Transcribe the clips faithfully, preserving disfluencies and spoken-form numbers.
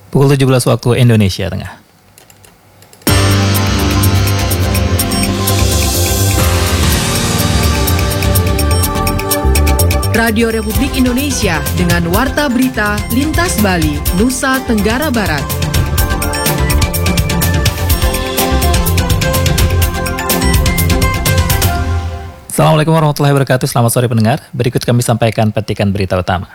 Pukul tujuh belas waktu Indonesia Tengah. Radio Republik Indonesia dengan Warta Berita Lintas Bali, Nusa Tenggara Barat. Assalamualaikum warahmatullahi wabarakatuh, selamat sore pendengar. Berikut kami sampaikan petikan berita utama.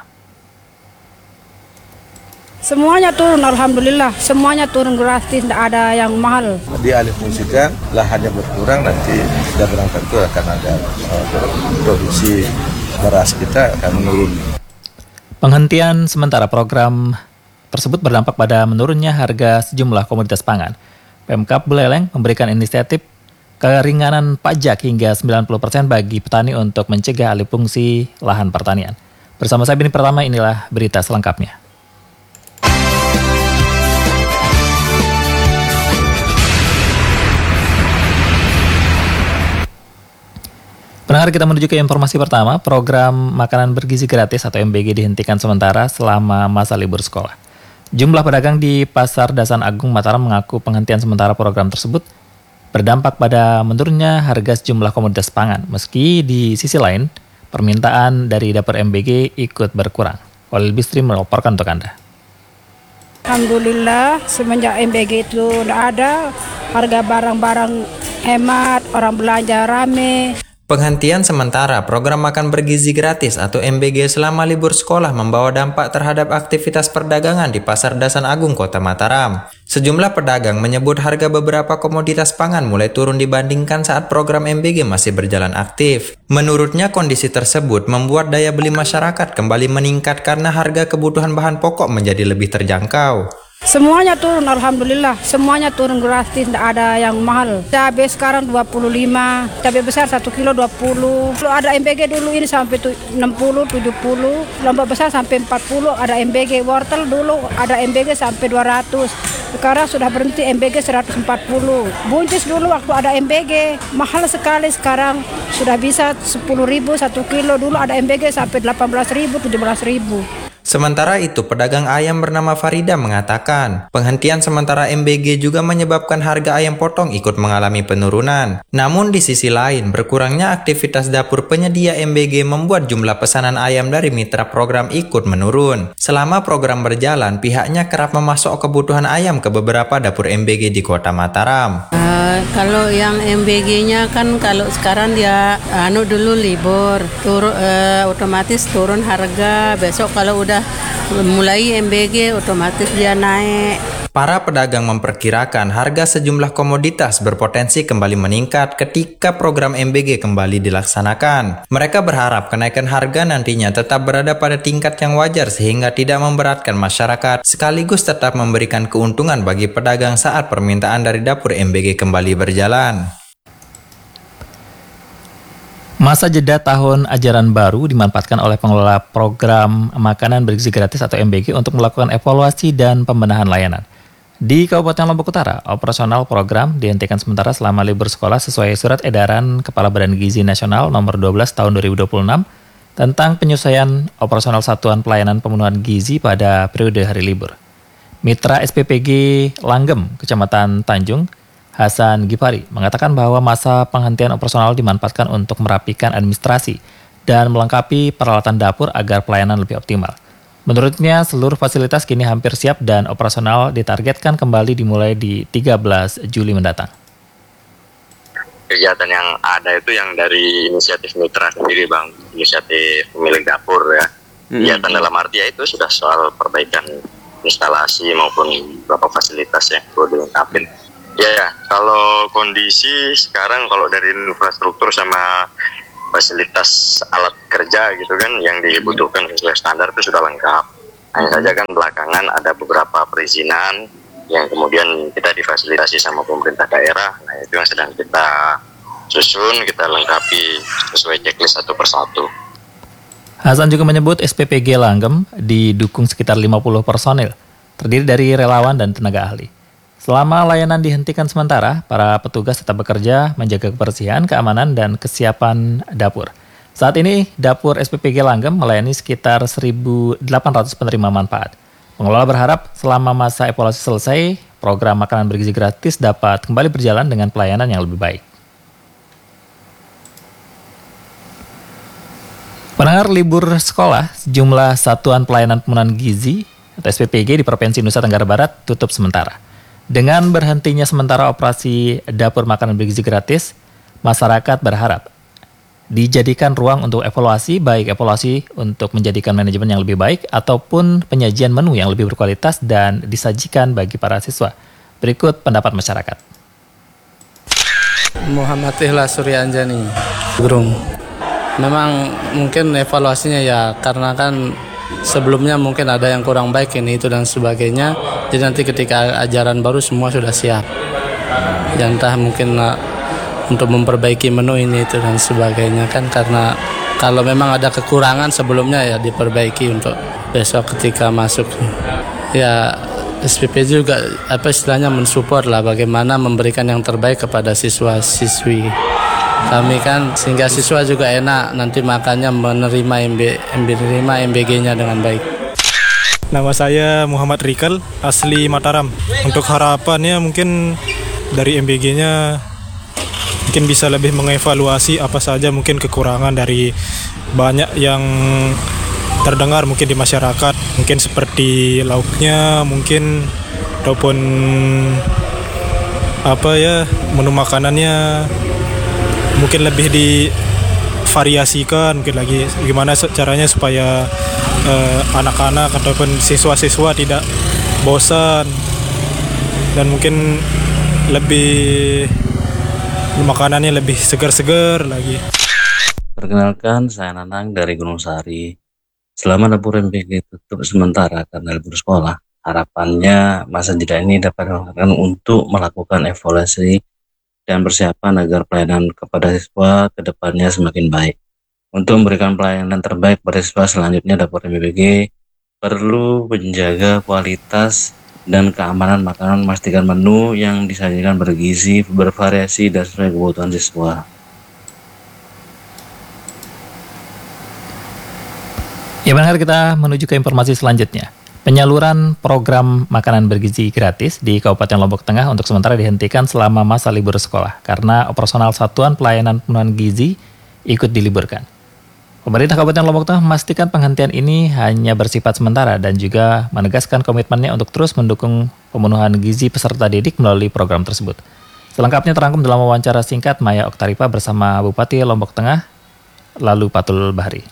Semuanya turun, alhamdulillah. Semuanya turun gratis, tidak ada yang mahal. Dialihfungsikan, lahannya berkurang, nanti sudah berangkat itu akan ada uh, produksi beras kita akan menurun. Penghentian sementara program tersebut berdampak pada menurunnya harga sejumlah komoditas pangan. Pemkab Buleleng memberikan inisiatif keringanan pajak hingga sembilan puluh persen bagi petani untuk mencegah alih fungsi lahan pertanian. Bersama saya Bini Pertama, inilah berita selengkapnya. Pendengar, kita menuju ke informasi pertama. Program makanan bergizi gratis atau M B G dihentikan sementara selama masa libur sekolah. Jumlah pedagang di Pasar Dasan Agung Mataram mengaku penghentian sementara program tersebut berdampak pada menurunnya harga sejumlah komoditas pangan. Meski di sisi lain, permintaan dari dapur M B G ikut berkurang. Walil Bistri melaporkan untuk Anda. Alhamdulillah, semenjak M B G itu tidak ada, harga barang-barang hemat, orang belanja rame. Penghentian sementara program makan bergizi gratis atau M B G selama libur sekolah membawa dampak terhadap aktivitas perdagangan di Pasar Dasan Agung Kota Mataram. Sejumlah pedagang menyebut harga beberapa komoditas pangan mulai turun dibandingkan saat program M B G masih berjalan aktif. Menurutnya kondisi tersebut membuat daya beli masyarakat kembali meningkat karena harga kebutuhan bahan pokok menjadi lebih terjangkau. Semuanya turun, alhamdulillah. Semuanya turun gratis, tidak ada yang mahal. Cabai sekarang dua puluh lima, cabai besar satu kilo dua puluh. Kalau ada M B G dulu ini sampai enam puluh, tujuh puluh. Lombok besar sampai empat puluh, ada M B G. Wortel dulu ada M B G sampai dua ratus. Sekarang sudah berhenti M B G seratus empat puluh. Buncis dulu waktu ada M B G mahal sekali, sekarang sudah bisa sepuluh ribu satu kilo. Dulu ada M B G sampai delapan belas ribu, tujuh belas ribu. Sementara itu, pedagang ayam bernama Farida mengatakan, penghentian sementara M B G juga menyebabkan harga ayam potong ikut mengalami penurunan. Namun di sisi lain, berkurangnya aktivitas dapur penyedia M B G membuat jumlah pesanan ayam dari mitra program ikut menurun. Selama program berjalan, pihaknya kerap memasok kebutuhan ayam ke beberapa dapur M B G di Kota Mataram. Uh, kalau yang M B G-nya kan kalau sekarang dia anu dulu libur, tur, uh, otomatis turun harga. Besok kalau udah mulai M B G otomatis dia naik. Para pedagang memperkirakan harga sejumlah komoditas berpotensi kembali meningkat ketika program M B G kembali dilaksanakan. Mereka berharap kenaikan harga nantinya tetap berada pada tingkat yang wajar sehingga tidak memberatkan masyarakat, sekaligus tetap memberikan keuntungan bagi pedagang saat permintaan dari dapur M B G kembali berjalan. Masa jeda tahun ajaran baru dimanfaatkan oleh pengelola program makanan bergizi gratis atau M B G untuk melakukan evaluasi dan pembenahan layanan. Di Kabupaten Lombok Utara, operasional program dihentikan sementara selama libur sekolah sesuai Surat Edaran Kepala Badan Gizi Nasional nomor dua belas tahun dua ribu dua puluh enam tentang penyesuaian operasional Satuan Pelayanan Pemenuhan Gizi pada periode hari libur. Mitra S P P G Langgem, Kecamatan Tanjung, Hasan Gipari, mengatakan bahwa masa penghentian operasional dimanfaatkan untuk merapikan administrasi dan melengkapi peralatan dapur agar pelayanan lebih optimal. Menurutnya, seluruh fasilitas kini hampir siap dan operasional ditargetkan kembali dimulai di tiga belas Juli mendatang. Kegiatan yang ada itu yang dari inisiatif mitra sendiri, Bang, inisiatif pemilik dapur ya. Kegiatan hmm. dalam arti ya itu sudah soal perbaikan instalasi maupun beberapa fasilitas yang perlu dilengkapi. Ya, ya, kalau kondisi sekarang kalau dari infrastruktur sama fasilitas alat kerja gitu kan yang dibutuhkan sesuai standar itu sudah lengkap. Hanya saja kan belakangan ada beberapa perizinan yang kemudian kita difasilitasi sama pemerintah daerah. Nah itu yang sedang kita susun, kita lengkapi sesuai checklist satu persatu. Hasan juga menyebut S P P G Langgem didukung sekitar lima puluh personil, terdiri dari relawan dan tenaga ahli. Selama layanan dihentikan sementara, para petugas tetap bekerja menjaga kebersihan, keamanan, dan kesiapan dapur. Saat ini, dapur S P P G Langgem melayani sekitar seribu delapan ratus penerima manfaat. Pengelola berharap selama masa evaluasi selesai, program makanan bergizi gratis dapat kembali berjalan dengan pelayanan yang lebih baik. Pendengar libur sekolah, sejumlah satuan pelayanan pemenuhan gizi atau S P P G di Provinsi Nusa Tenggara Barat tutup sementara. Dengan berhentinya sementara operasi dapur makanan bergizi gratis, masyarakat berharap dijadikan ruang untuk evaluasi, baik evaluasi untuk menjadikan manajemen yang lebih baik ataupun penyajian menu yang lebih berkualitas dan disajikan bagi para siswa. Berikut pendapat masyarakat. Muhammad Ikhlas Suryanjani, Gerung. Memang mungkin evaluasinya ya karena kan sebelumnya mungkin ada yang kurang baik ini itu dan sebagainya. Jadi nanti ketika ajaran baru semua sudah siap. Ya entah mungkin uh, untuk memperbaiki menu ini itu dan sebagainya kan karena kalau memang ada kekurangan sebelumnya ya diperbaiki untuk besok ketika masuk. Ya S P P juga apa istilahnya mensupport lah bagaimana memberikan yang terbaik kepada siswa-siswi. Kami kan sehingga siswa juga enak nanti makannya menerima M B, menerima M B G-nya dengan baik. Nama saya Muhammad Rikal, asli Mataram. Untuk harapannya mungkin dari M B G-nya mungkin bisa lebih mengevaluasi apa saja mungkin kekurangan dari banyak yang terdengar mungkin di masyarakat, mungkin seperti lauknya mungkin ataupun apa ya menu makanannya mungkin lebih divariasikan mungkin lagi gimana caranya supaya eh, anak-anak ataupun siswa-siswa tidak bosan dan mungkin lebih makanannya lebih segar-segar lagi. Perkenalkan, saya Nanang dari Gunung Sari. Selama dapur M B G tutup sementara karena libur sekolah, harapannya masa jeda ini dapat dilakukan untuk melakukan evaluasi dan persiapan agar pelayanan kepada siswa ke depannya semakin baik. Untuk memberikan pelayanan terbaik pada siswa selanjutnya, dapur M B G perlu menjaga kualitas dan keamanan makanan, memastikan menu yang disajikan bergizi, bervariasi, dan sesuai kebutuhan siswa. Ya benar, kita menuju ke informasi selanjutnya. Penyaluran program makanan bergizi gratis di Kabupaten Lombok Tengah untuk sementara dihentikan selama masa libur sekolah karena operasional satuan pelayanan pemenuhan gizi ikut diliburkan. Pemerintah Kabupaten Lombok Tengah memastikan penghentian ini hanya bersifat sementara dan juga menegaskan komitmennya untuk terus mendukung pemenuhan gizi peserta didik melalui program tersebut. Selengkapnya terangkum dalam wawancara singkat Maya Oktaripa bersama Bupati Lombok Tengah, lalu Patul Bahri.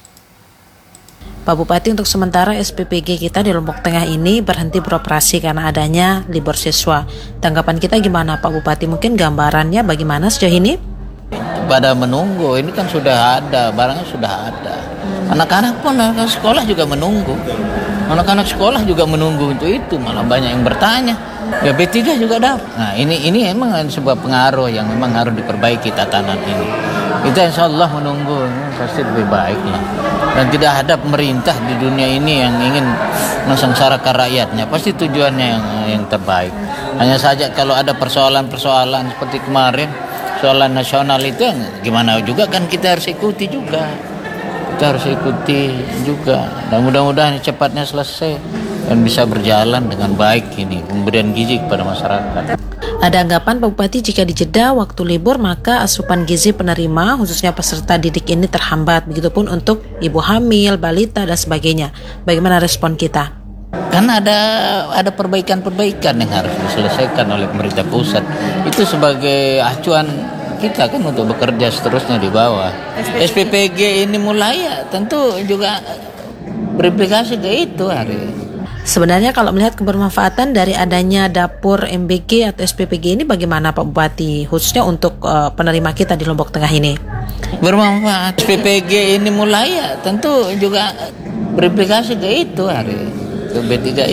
Pak Bupati, untuk sementara S P P G kita di Lombok Tengah ini berhenti beroperasi karena adanya libur siswa. Tanggapan kita gimana Pak Bupati? Mungkin gambarannya bagaimana sejauh ini? Pada menunggu, ini kan sudah ada, barangnya sudah ada. Anak-anak pun, anak sekolah juga menunggu. Anak-anak sekolah juga menunggu untuk itu, malah banyak yang bertanya. Ya B tiga juga dapat. Nah ini ini emang sebuah pengaruh yang memang harus diperbaiki tatanan ini. Kita insya Allah menunggu, pasti lebih baik lah. Dan tidak ada pemerintah di dunia ini yang ingin mensengsarakan rakyatnya. Pasti tujuannya yang yang terbaik. Hanya saja kalau ada persoalan-persoalan seperti kemarin, persoalan nasional itu yang gimana juga kan kita harus ikuti juga. Kita harus ikuti juga. Dan mudah-mudahan cepatnya selesai dan bisa berjalan dengan baik ini pemberian gizi kepada masyarakat. Ada anggapan Pak Bupati jika dijeda waktu libur maka asupan gizi penerima khususnya peserta didik ini terhambat, begitupun untuk ibu hamil, balita dan sebagainya. Bagaimana respon kita? Karena ada ada perbaikan-perbaikan yang harus diselesaikan oleh pemerintah pusat. Itu sebagai acuan kita kan untuk bekerja seterusnya di bawah. S P P G ini mulai ya tentu juga berimplikasi ke itu hari ini. Sebenarnya kalau melihat kebermanfaatan dari adanya dapur M B G atau S P P G ini bagaimana Pak Bupati, khususnya untuk uh, penerima kita di Lombok Tengah ini? Bermanfaat. S P P G ini mulai ya tentu juga berimplikasi ke itu hari ke B tiga.